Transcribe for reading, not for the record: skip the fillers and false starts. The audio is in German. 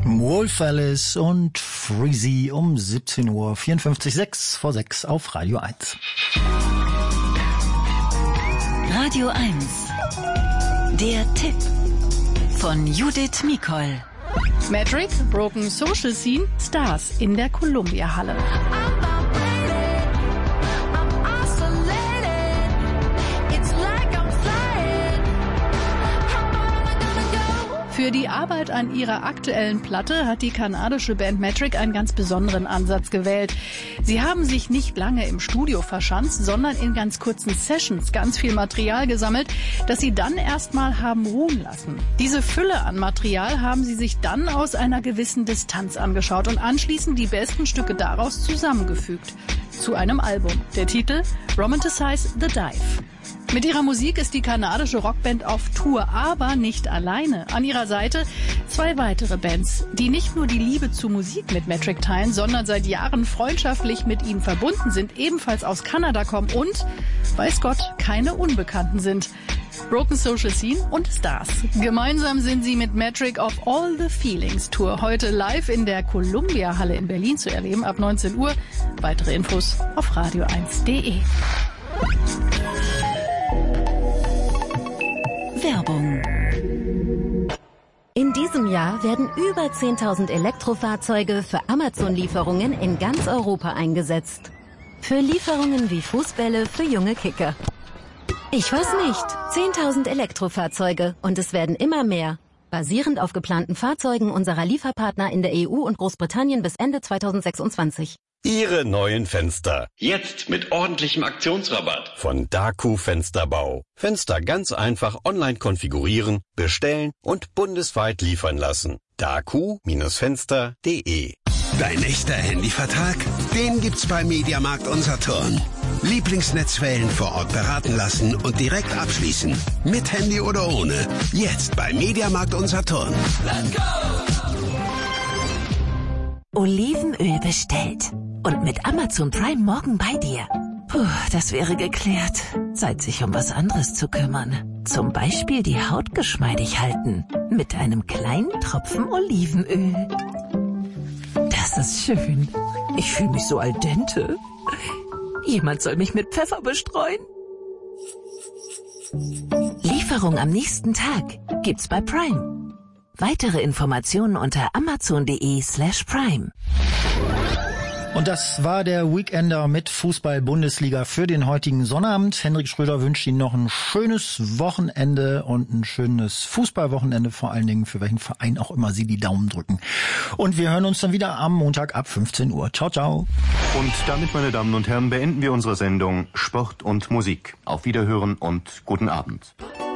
Wolf Alice und Freezy um 17 Uhr, 54, 6 auf Radio 1. Radio 1, der Tipp von Judith Mikol. Metric, Broken Social Scene, Stars in der Columbia-Halle. Für die Arbeit an ihrer aktuellen Platte hat die kanadische Band Metric einen ganz besonderen Ansatz gewählt. Sie haben sich nicht lange im Studio verschanzt, sondern in ganz kurzen Sessions ganz viel Material gesammelt, das sie dann erstmal haben ruhen lassen. Diese Fülle an Material haben sie sich dann aus einer gewissen Distanz angeschaut und anschließend die besten Stücke daraus zusammengefügt. Zu einem Album. Der Titel Romanticize the Dive. Mit ihrer Musik ist die kanadische Rockband auf Tour, aber nicht alleine. An ihrer Seite 2 weitere Bands, die nicht nur die Liebe zu Musik mit Metric teilen, sondern seit Jahren freundschaftlich mit ihnen verbunden sind, ebenfalls aus Kanada kommen und, weiß Gott, keine Unbekannten sind. Broken Social Scene und Stars. Gemeinsam sind sie mit Metric auf All the Feelings Tour heute live in der Columbia-Halle in Berlin zu erleben, ab 19 Uhr. Weitere Infos auf radio1.de. Werbung. In diesem Jahr werden über 10.000 Elektrofahrzeuge für Amazon-Lieferungen in ganz Europa eingesetzt. Für Lieferungen wie Fußbälle für junge Kicker. Ich weiß nicht. 10.000 Elektrofahrzeuge und es werden immer mehr. Basierend auf geplanten Fahrzeugen unserer Lieferpartner in der EU und Großbritannien bis Ende 2026. Ihre neuen Fenster. Jetzt mit ordentlichem Aktionsrabatt. Von Daku Fensterbau. Fenster ganz einfach online konfigurieren, bestellen und bundesweit liefern lassen. daku-fenster.de. Dein echter Handyvertrag? Den gibt's bei Mediamarkt Unsaturn. Lieblingsnetzwellen vor Ort beraten lassen und direkt abschließen. Mit Handy oder ohne. Jetzt bei Mediamarkt Unsaturn. Let's go! Olivenöl bestellt. Und mit Amazon Prime morgen bei dir. Puh, das wäre geklärt. Zeit, sich um was anderes zu kümmern. Zum Beispiel die Haut geschmeidig halten. Mit einem kleinen Tropfen Olivenöl. Das ist schön. Ich fühle mich so al dente. Jemand soll mich mit Pfeffer bestreuen. Lieferung am nächsten Tag gibt's bei Prime. Weitere Informationen unter amazon.de/prime. Und das war der Weekender mit Fußball-Bundesliga für den heutigen Sonnabend. Hendrik Schröder wünscht Ihnen noch ein schönes Wochenende und ein schönes Fußballwochenende, vor allen Dingen für welchen Verein auch immer Sie die Daumen drücken. Und wir hören uns dann wieder am Montag ab 15 Uhr. Ciao, ciao. Und damit, meine Damen und Herren, beenden wir unsere Sendung Sport und Musik. Auf Wiederhören und guten Abend.